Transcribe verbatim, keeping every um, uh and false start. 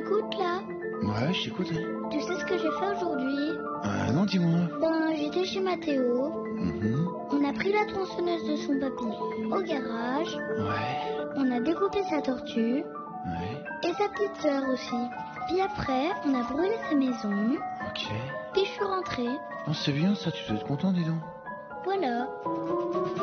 m'écoutes là? Ouais, je t'écoute. Tu sais ce que j'ai fait aujourd'hui? Euh, non, dis-moi. Ben, j'étais chez Mathéo. Mhm. On a pris la tronçonneuse de son papy au garage. Ouais, On a découpé sa tortue. ouais, Et sa petite sœur aussi. Puis après, on a brûlé sa maison. ok. Puis je suis rentrée. Non, c'est bien ça, tu dois être content, dis donc. Voilà.